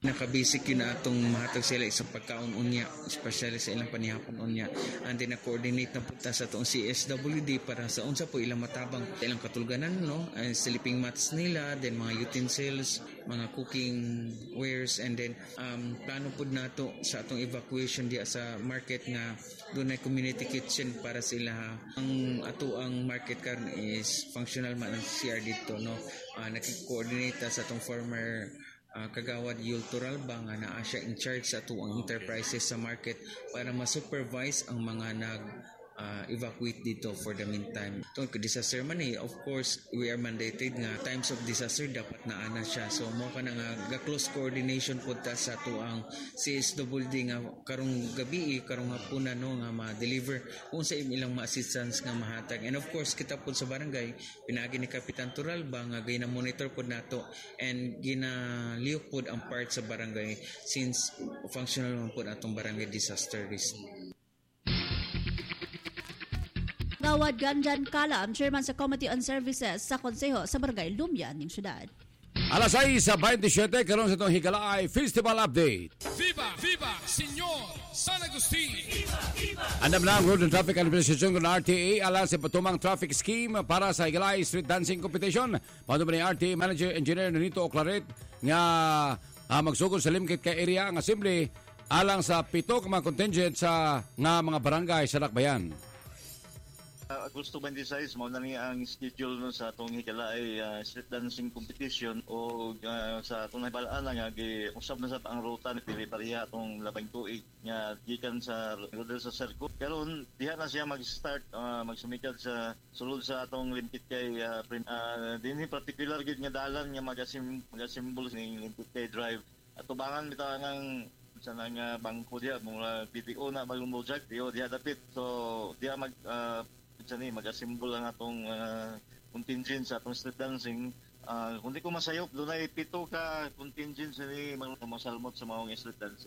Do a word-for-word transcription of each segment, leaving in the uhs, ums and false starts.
Nakabasic yun na atong mahatag sila isang pagkaon unya, especially sa ilang panihapon unya. And then na-coordinate na punta sa itong C S W D para sa unsa po ilang matabang ilang katulganan, no? Uh, sleeping mats nila, then mga utensils, mga cooking wares, and then um, plano po nato sa atong evacuation diya sa market nga doon ay community kitchen para sila. Ang ato ang market karon is functional man ang C R dito, no? Uh, nakikoordinate sa atong former Uh, kagawad Yul Turalba nga naa siya in charge sa tuwang enterprises sa market para ma-supervise ang mga nag uh, evacuate dito for the meantime. Tungkol kay disaster man eh, of course we are mandated nga times of disaster dapat naana siya. So mo ka na nga ga-close coordination pud ta sa tuang C S W D nga karong gabi karong hapuna no nga ma-deliver kung sa ilang ma-assistance nga mahatag. And of course kita pud sa barangay pinagi ni Kapitan Turalba nga gina-monitor pud nato and ginaliyok pud ang part sa barangay since functional man pud atong barangay disaster risk. Gawad Ganjan Kala, ang chairman sa Committee on Services sa Konseho sa Barangay Lumyan ng syudad. Alas sais sa twenty-seven, karon sa itong Higalaay Festival Update. Viva! Viva! Senyor San Agustin! Viva! Viva! Andam na ang Road and Traffic Administration ng R T A alang sa patumang traffic scheme para sa Higalaay Street Dancing Competition. Paano ba ni R T A Manager Engineer Nonito Oclaret nga uh, magsugod sa limkit ka area ang assembly alang sa pito ka mga contingent sa nga mga barangay sa Lakbayan. Uh, Agosto twenty-six, mao na ni ang schedule no sa atong Higalaay uh, street dancing competition o uh, sa atong nahibalaan nga giusab na sa ang ruta ni pili pareha atong labing tuig nga gikan sa Rodel sa Circo. Karon diha na siya mag-start uh, magsumikad sa sulod sa atong limpit kay uh, uh, dinhi particular gid nga dalan nga magasim magasimbol ning limpit kay drive. At tubangan bitaw ang sa nang uh, bangko diha mga B P O na magumujag diyo diha dapit. So diha mag uh, ni mag-assemble ang atong uh, contingent sa atong street dancing. Uh, kung di ko masayop, doon ay pito ka contingent sa ni masalmot sa mga street dancing.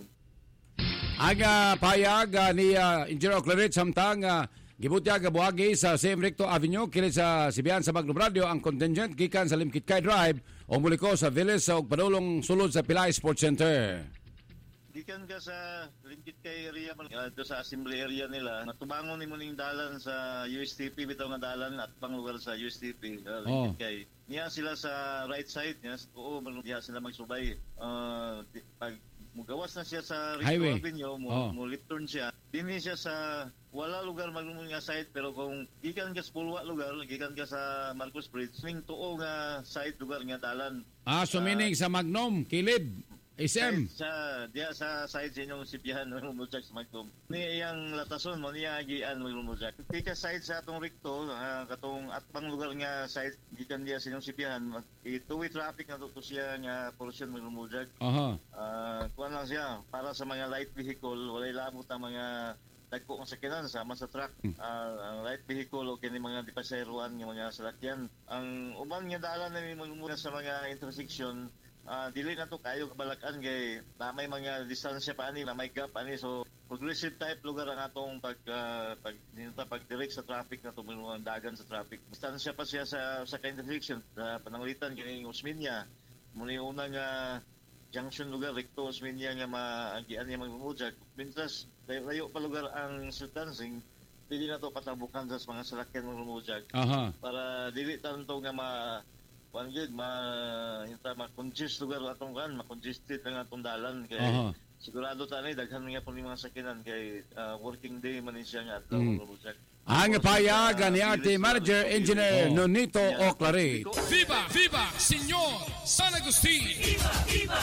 Ang uh, payag uh, ni uh, Engineer Oclaret samtang uh, gibutya gabuagi sa Siem Recto Avenue kini sa Sibian sa Magno Radio ang contingent gikan sa Limkitkay Drive o muliko sa Village sa padulong sulod sa Pilay Sports Center. Gikan ka sa Limkit kay area uh, do sa assembly area nila natubangon nimo ning dalan sa U S T P bitaw nga dalan at pang lugar sa U S T P uh, Limkit kay niya sila sa right side niya oo niya sila magsubay uh, pag mugawas na siya sa Recto Avenue mo, oh. mo left turn siya dinhi siya sa wala lugar magmum nga side pero kung gikan ka sa pulwa lugar gikan ka sa Marcos Bridge swing tuo nga side lugar nga dalan ah so uh, meaning sa Magnom kilid S M sa dia sa side sa inyong sipihan ng lumujak sa Magnom. Ni iyang latason mo niya agian lumujak. Tika side sa atong Recto uh, katong atbang lugar nga side gikan dia sa inyong sipihan two-way traffic na to siya nga portion ng lumujak. Aha. Uh, kuan lang siya para sa mga light vehicle walay labot ang mga dagko ang sakyanan sama sa truck uh, ang light vehicle o kini mga dipasayroan nga mga salakyan. Ang uban nga dalan na magmuna sa mga intersection Uh, dili na to kayo kabalakan kay na may mga distansya pa ani na may gap ani so progressive type lugar ang atong pag uh, pag dinta pag direct sa traffic na to mga dagan sa traffic distansya pa siya sa sa intersection uh, pananglitan kini Osmeña muna yung unang uh, junction lugar Recto Osmeña nga maagian niya magmumujag mintas layo pa lugar ang street dancing dili na to patabukan sa mga salakyan magmumujag uh-huh. para dili tanto nga ma Kuan gid ma hinta ma-congest lugar atong kan ma-congested ang atong dalan kay uh-huh. sigurado ta ni daghan nga pud mga sakyanan kay uh, working day man siya nga adlaw mm. Project. Ang payag ni R T Manager Engineer oh. Nonito Oclaret. Viva! Viva! Senyor San Agustin! Viva! Viva!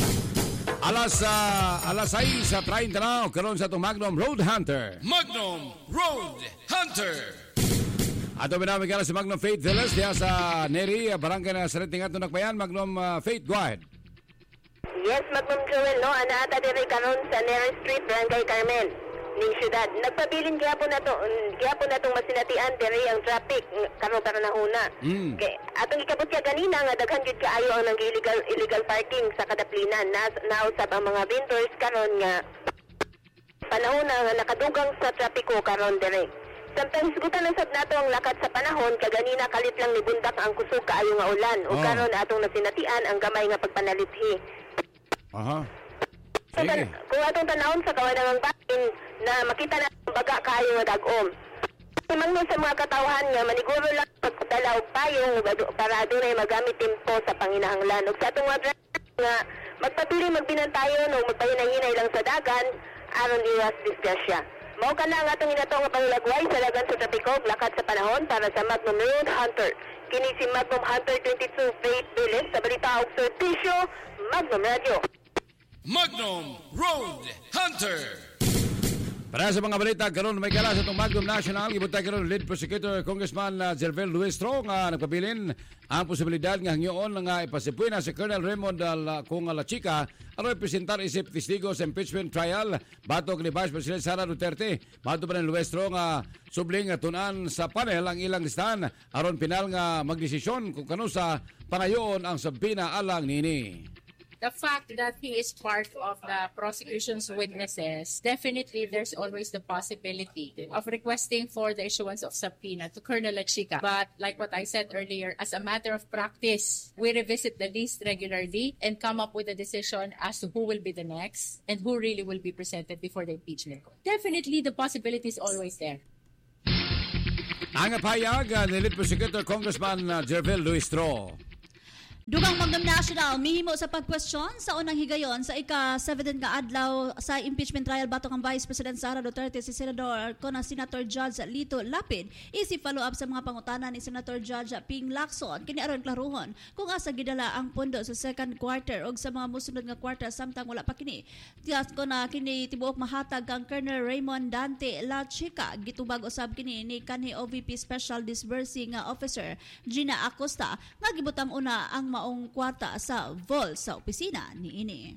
Alas uh, alas sais sa thirty na karon sa atong Magnom Road Hunter. Magnom Road Hunter. Ato binamigala si Magnom Faith Villas diya sa Neri, barangay na sa Renting ato nakbayan. Magnom uh, Faith, go ahead. Yes, Magnom Joel, no? Anaata diri karon sa Neri Street, Barangay Carmel, ning syudad. Nagpabilin kaya po na to, kaya po na itong masinatian diri ang traffic karon para na una. Mm. Kay, atong ikabot siya ganina nga daghan gyud kaayo ang nang illegal illegal parking sa kadaplinan. Na, nausab ang mga vendors karon nga panahon na nakadugang sa trapiko karon diri. Sometimes gutan lang sab nato ang lakad sa panahon kaganina kalit lang ni bundak ang kusog kaayo nga ulan o oh. karon atong nasinatian ang gamay nga pagpanalithi. Aha. Kung, Sige. tan- kung atong tanawon sa kawanang batin na makita na ang baga kayo nga dagom. Imang sa mga katawhan nga maniguro lang pagdala og payong para dunay magamit tempo sa panginahanglan. Ug sa atong mga driver nga magpatuloy magbinantayon o magpahinay-hinay lang sa dagan aron iwas disgrasya. Mao ka na ang atong inato nga panglagway sa dagan sa Trapicog lakad sa panahon para sa Magnum Road Hunter. Kini si Magnum Hunter twenty-two Faith Billis sa balita og servisyo Magnum Radio. Magnum Road Hunter. Para sa mga balita, karon may kala sa itong Magnum National, ibutay karon lead prosecutor Congressman uh, Jervel Luestro nga nagpabilin ang posibilidad nga hangyoon nga ipasipuy na si Colonel Raymond uh, Kung La Chica aron representar isip testigo sa impeachment trial batok ni Vice President Sara Duterte. Bato pa ni Luestro nga subling nga tunan sa panel ang ilang listahan aron pinal nga magdesisyon kung kano sa panayoon ang sabina alang nini. The fact that he is part of the prosecution's witnesses, definitely there's always the possibility of requesting for the issuance of subpoena to Colonel La Chica. But like what I said earlier, as a matter of practice, we revisit the list regularly and come up with a decision as to who will be the next and who really will be presented before the impeachment court. Definitely the possibility is always there. Ang payag uh, ni lead prosecutor Congressman uh, Jervel Luestro. Dugang Magnum National mihimo sa pagkwestiyon sa unang higayon sa ika-seventh nga adlaw sa impeachment trial batok ang Vice President Sara Duterte si Senador kuna Senator Judge Lito Lapid isip follow up sa mga pangutana ni Senator Judge Ping Lacson kini aron klaruhon kung asa gidala ang pondo sa second quarter og sa mga mosunod nga quarter samtang wala pa kini. Tiyas ko na kini tibuok mahatag kang Colonel Raymond Dante La Chica gitubag usab kini ni kanhi O V P Special Disbursing Officer Gina Acosta nga gibutang una ang maong kwarta sa vault sa opisina ni ini.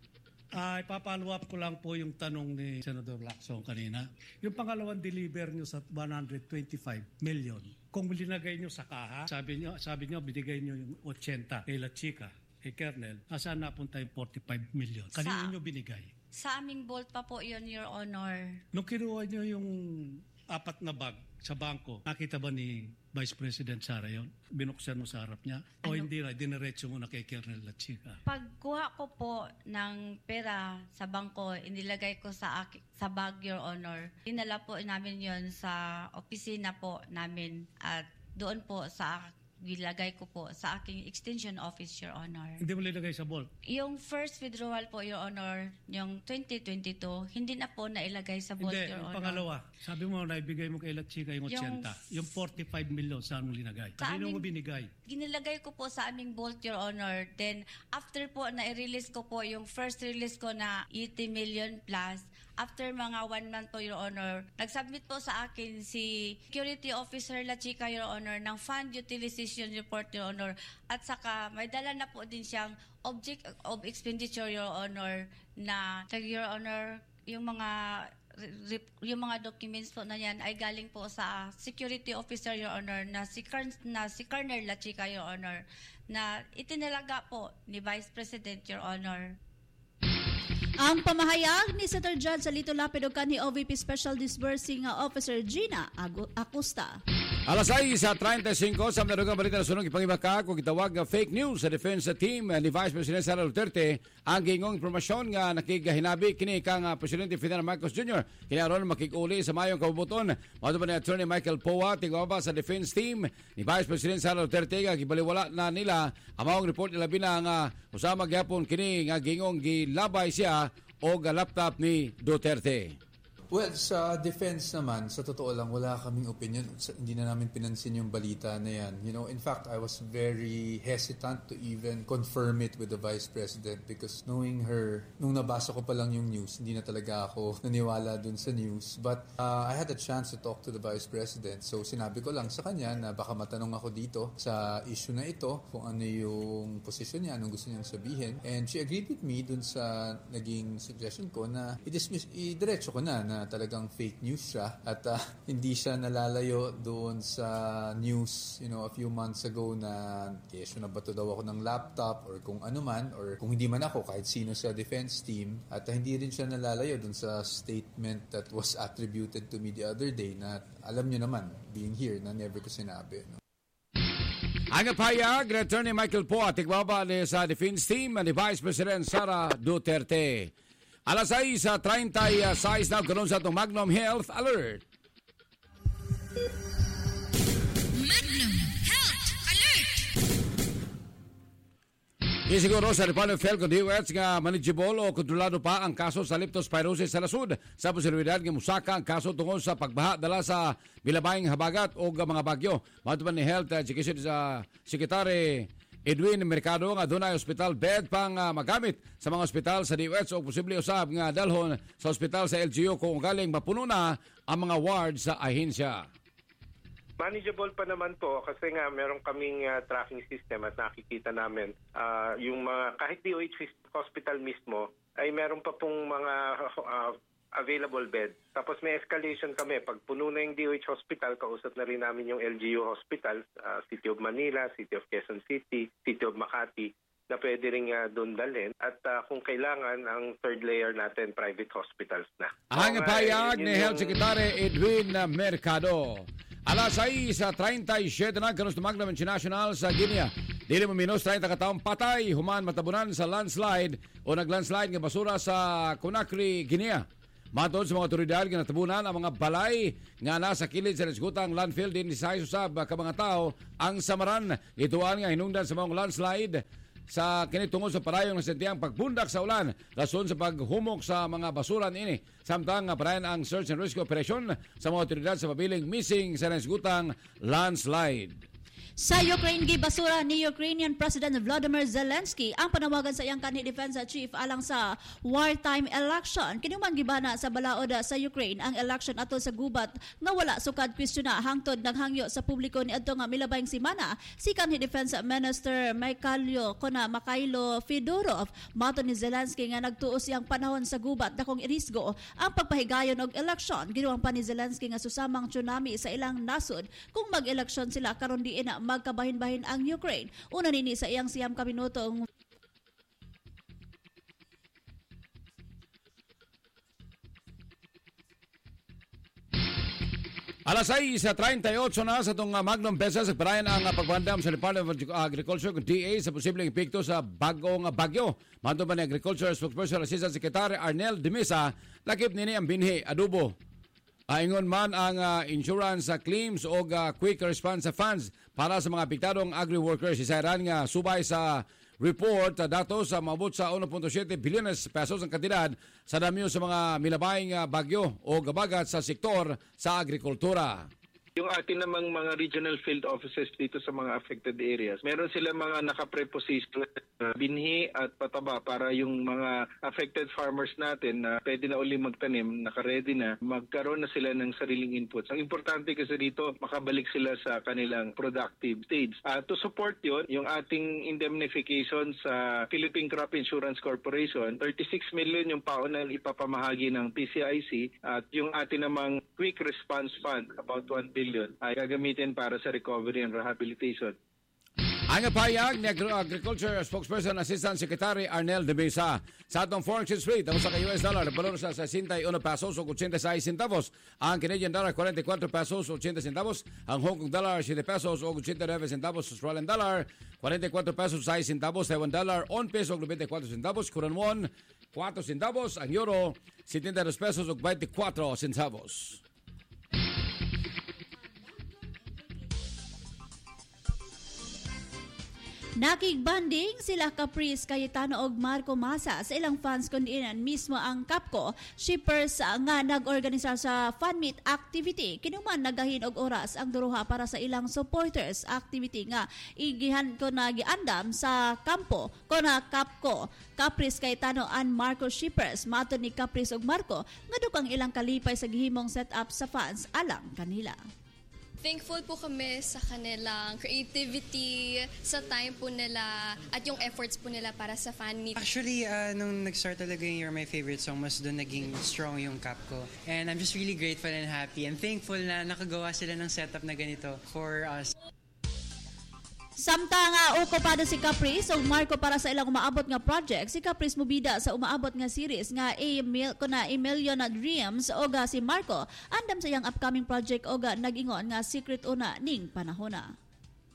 Uh, ipapalo up ko lang po yung tanong ni Senador Lacson kanina. Yung pangalawang deliver nyo sa one hundred twenty-five million. Kung linagay nyo sa kaha, sabi nyo, sabi nyo binigay nyo yung eighty kay La Chica, kay Colonel, nasaan napunta yung forty-five million? Kanina nyo binigay? Sa aming vault pa po yun, Your Honor. Nung kinuha nyo yung apat na bag sa bangko, nakita ba ni Vice President Sara yon? Binuksan mo sa harap niya? O Ano? hindi na, diniretso mo na kay Colonel La Chica? Pagkuha ko po ng pera sa bangko, inilagay ko sa aki- sa bag, Your Honor. Dinala po namin yon sa opisina po namin at doon po sa nilagay ko po sa aking extension office, Your Honor. Hindi mo linagay sa vault? Yung first withdrawal po, Your Honor, yung twenty twenty-two, hindi na po nailagay sa vault, Hindi, Your yung Honor. pangalawa, sabi mo naibigay mo kay La Chica yung eighty. Yung- Yung forty-five million, saan mo linagay? Sa Kanino aming- mo binigay? Ginilagay ko po sa aming vault, Your Honor. Then, after po na i-release ko po yung first release ko na eighty million plus, after mga one month po, Your Honor, nag-submit po sa akin si Security Officer La Chica, Your Honor, ng Fund Utilization Report, Your Honor. At saka, may dala na po din siyang Object of Expenditure, Your Honor, na, Your Honor, yung mga rep- yung mga documents po na yan ay galing po sa Security Officer, Your Honor, na si, Kern- na si Colonel La Chica, Your Honor, na itinalaga po ni Vice President, Your Honor. Ang pamahayag ni Senator Judge Lito Lapid o kanhi O V P Special Disbursing Officer Gina Agu- Acosta. Alas seis sa thirty-five sa mga balita na sunod ipangibaka kung gitawag nga fake news sa defense team ni Vice President Sara Duterte ang gingong impormasyon nga nakigahinabi kini kang uh, Presidente Ferdinand Marcos Junior Kini aron makig-uli sa mayong kabubuton. Mao ba ni Attorney Michael Poa tigawaba sa defense team ni Vice President Sara Duterte nga gibaliwala na nila ang maong report nila bina nga usama gyapon kini nga gingong gilabay siya o ga laptop ni Duterte. Well, sa defense naman, sa totoo lang, wala kaming opinion. Sa, hindi na namin pinansin yung balita na yan. You know, in fact, I was very hesitant to even confirm it with the Vice President because knowing her, nung nabasa ko pa lang yung news, hindi na talaga ako naniwala dun sa news. But uh, I had a chance to talk to the Vice President. So sinabi ko lang sa kanya na baka matanong ako dito sa issue na ito, kung ano yung posisyon niya, anong gusto niyang sabihin. And she agreed with me dun sa naging suggestion ko na i-dismiss, i-diretso ko na na talagang fake news siya at uh, hindi siya nalalayo doon sa news, you know, a few months ago na kesyo na bato daw ako ng laptop or kung ano man or kung hindi man ako, kahit sino sa defense team at uh, hindi rin siya nalalayo doon sa statement that was attributed to me the other day na alam nyo naman, being here, na never ko sinabi. No? Ang payag ni Attorney Michael Poa, tigbaba ni sa defense team ni Vice President Sara Duterte. Alas sais sa thirty-six na karon sa itong Magnum Health Alert. Magnum Health Alert! Isiguro sa Department of Health kung D O H nga manageable o kontrolado pa ang kaso sa leptospirosis sa nasud. Sa posibilidad nga musaka ang kaso tungkol sa pagbaha dala sa bilabayng habagat o mga bagyo. Matuman ni Health Education sa Secretary Edwin Mercado nga dunay hospital bed pang uh, magamit sa mga ospital sa D O H o posible usab nga dalhon sa ospital sa L G U kung galing mapuno na ang mga ward sa ahensya. Manageable pa naman po kasi nga meron kaming uh, tracking system at nakikita namin uh, yung mga kahit D O H hospital mismo ay meron pa pong mga uh, available bed. Tapos may escalation kami. Pag puno na yung D O H hospital, kausap na rin namin yung L G U hospital, uh, City of Manila, City of Quezon City, City of Makati, na pwede rin uh, doon dalhin. At uh, kung kailangan, ang third layer natin, private hospitals na. Ang so, payag uh, ni Health Secretary Edwin Mercado. Alas sais sa thirty-seven na kanos tumagna international sa Guinea. Dili mo minus thirty kataong patay human matabunan sa landslide o naglandslide nga basura sa Conakry, Guinea. Matod sa mga otoridad nga natabunan ang mga balay nga nasa kilid sa nasgutang landfill din sa usab ka mga tao ang samaran. Ituan nga hinungdan sa mga landslide sa kinitungod sa parayong nasentiyang pagbundak sa ulan rason sa paghumok sa mga basuran ini. Samtang parayan ang search and rescue operation sa mga otoridad sa pabiling missing sa nasgutang landslide. Sa Ukraine, gibasura ni Ukrainian President Volodymyr Zelensky ang panawagan sa iyang kanhi defense chief alang sa wartime election. Kinuman gibana sa balaod sa Ukraine ang election atol sa gubat nga wala sukad kwestiona hangtod naghangyo sa publiko ni adto nga milabayng semana si kanhi defense minister Mikhailo Kona Mikhailo Fedorov. Mato ni Zelensky nga nagtuo siyang panahon sa gubat dakong irisgo ang pagpahigayon og election. Ginuwang pa ni Zelensky nga susamang tsunami sa ilang nasod kung mag-eleksyon sila karon diin na magkabahin-bahin ang Ukraine. Una nini sa iyang siyam ka minutong Alas sais sa thirty-eight na sa itong Magnum Pesos parayan ang pagbandam sa Department of Agriculture kung D A sa posibleng epekto sa bagong bagyo. Manto ba ni Agriculture Spokesperson Assistant Secretary Arnel De Mesa, lakip nini ang binhi adobo. Aingon man ang uh, insurance uh, claims o uh, quick response funds para sa mga apektadong agri-workers. Isairan nga subay sa report uh, datos sa uh, maabot sa one point seven bilyones pesos ang kantidad sa damyo sa mga milabayng uh, bagyo o gabagat sa sektor sa agrikultura. Yung atin namang mga regional field offices dito sa mga affected areas, meron sila mga nakapreposition uh, binhi at pataba para yung mga affected farmers natin na uh, pwede na uli magtanim, naka-ready na, magkaroon na sila ng sariling inputs. Ang importante kasi dito, makabalik sila sa kanilang productive stage. Uh, to support yon, yung ating indemnification sa Philippine Crop Insurance Corporation, thirty-six million yung paon na ipapamahagi ng P C I C at yung atin namang Quick Response Fund, about one billion ay gagamitin para sa recovery and rehabilitation. Ang payag ni Agriculture Spokesperson Assistant Secretary Arnel De Mesa. Sa atong foreign exchange rate, ang sa U S dollar, valor sa sixty-one pesos o eighty-six centavos. Ang Canadian dollar, forty-four pesos o eighty centavos. Ang Hong Kong dollar, seven pesos o eighty-nine centavos. Australian dollar, forty-four pesos six centavos. Taiwan dollar, one peso o ninety-four centavos. Korean won, four centavos. Ang euro, seventy-two pesos o twenty-four centavos. Nakigbanding sila Caprice Cayetano og Marco Massa sa ilang fans kundi mismo ang Capco shippers nga nag-organisa sa fan meet activity. Kinuman nagahin og oras ang duruha para sa ilang supporters activity nga igihan ko na giandam sa kampo ko na Capco. Caprice Cayetano and Marco shippers matud ni Caprice og Marco nga dukang ilang kalipay sa gihimong setup sa fans alang kanila. Thankful po kami sa kanilang creativity, sa time po nila, at yung efforts po nila para sa fan meet. Actually, uh, nung nag-start talaga yung You're My Favorite Song, mas doon naging strong yung Capco. And I'm just really grateful and happy and thankful na nakagawa sila ng setup na ganito for us. Samtang uh, okupado si Caprice o Marco para sa ilang umaabot nga project, si Caprice mubida sa umaabot nga series nga A kuna A Million Dreams o ga si Marco andam sa iyang upcoming project o ga nag-ingon nga secret una ning panahona.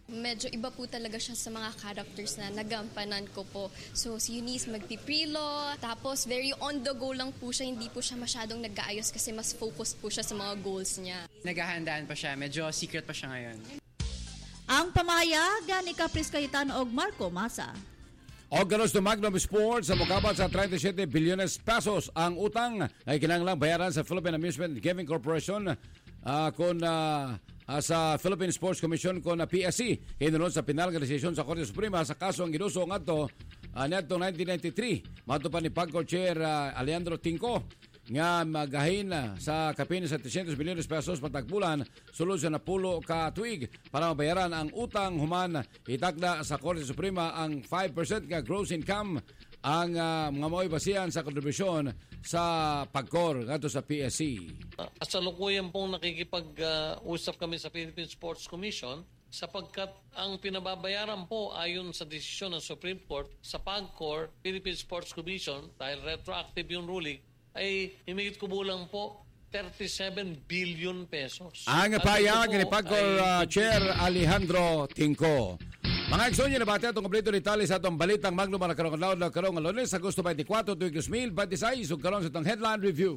Medyo iba po talaga siya sa mga characters na nagampanan ko po. So si Eunice magpiprilo, tapos very on the go lang po siya, hindi po siya masyadong nag-aayos kasi mas focused po siya sa mga goals niya. Naghahandaan pa siya, medyo secret pa siya ngayon. Ang pamahayagan ni Caprice Cayetano og Marco Masa. O ganos to Magnum Sports sa mukabat sa thirty-seven bilyones pesos ang utang ay kinahanglang bayaran sa Philippine Amusement Gaming Corporation uh, kung uh, uh, sa Philippine Sports Commission kung na P S C hinunod sa penal nga desisyon sa Korte Suprema sa kaso ang ginuso ngadto uh, ngadto nineteen ninety-three matupan ni Pagcor Chair uh, Alejandro Tingco nga magahin sa kapin sa three hundred bilyones pesos matagbulan sulod sa napulo ka tuig para mabayaran ang utang human itakda sa Korte Suprema ang five percent nga gross income ang uh, mga mo'y basihan sa kontribusyon sa Pagcor ngadto sa P S C. Kasalukuyan pong nakikipag-usap kami sa Philippine Sports Commission sapagkat ang pinababayaran po ayon sa desisyon ng Supreme Court sa Pagcor Philippine Sports Commission dahil retroactive yung ruling ay himigit kumulang po thirty-seven billion pesos. Ang payag ni Pagcor uh, Chair Alejandro Tingco. Mga eksonyo na bati atong kompleto detalye sa atong balitang Magnum na karong adlaw na karong Lunes Agosto twenty-four tuig two thousand twenty-six ug karon sa atong headline review.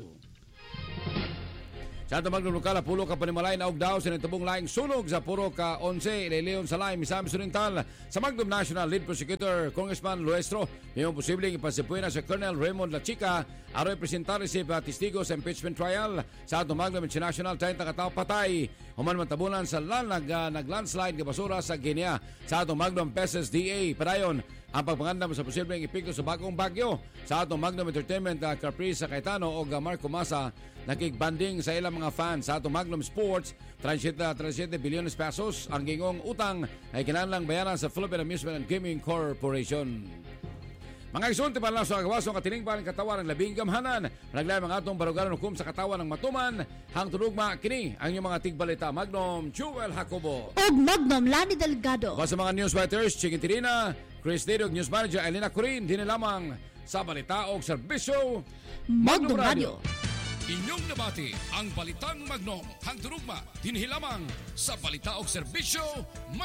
Sa atong Magnum lokal pulo ka panimalay na og daw sa nitubong laing sunog sa puro ka eleven Ileon sa laing Misamis Oriental sa Magnum National Lead Prosecutor Congressman Luestro yung posibleng ipasipuy na sa Colonel Raymond Lachica aroy presentar si testigo sa impeachment trial sa atong Magnum International thirty ka tawo patay human matabunan sa lanag uh, naglandslide nga basura sa Guinea sa atong Magnum P S S D A padayon ang pagpangandam sa posibleng epekto sa bagong bagyo sa atong Magnum Entertainment uh, Caprice Cayetano o uh, Marco Masa nakigbanding sa ilang mga fans sa atong Magnum Sports thirty-seven bilyones pesos ang gingong utang ay kinahanglang bayaran sa Philippine Amusement and Gaming Corporation. Mga isunti pa lang sa kagawasong katiningban ng katawan ng labing gamhanan. Naglayang mga atong barugaran hukom sa katawan ng matuman. Hang tulugma kini ang inyong mga tigbalita. Magnum Jewel Jacobo. Og Magnum Lani Delgado. Para sa mga newswriters, Chicken Tirina, Chris Lidog, News Manager Elena Corin, din lamang sa balita o serbisyo Magnum, Magnum Radio. Inyong nabati ang Balitang Magnum. Hang tulugma, dinhi lamang sa balita o serbisyo